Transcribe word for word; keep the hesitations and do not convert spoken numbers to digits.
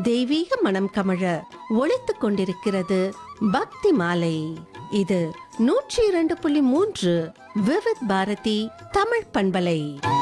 தெய்வீக மனம் கமழ ஒலித்துக் கொண்டிருக்கிறது பக்தி மாலை. இது நூற்றி இரண்டு புள்ளி மூன்று விவித் பாரதி தமிழ் பண்பலை.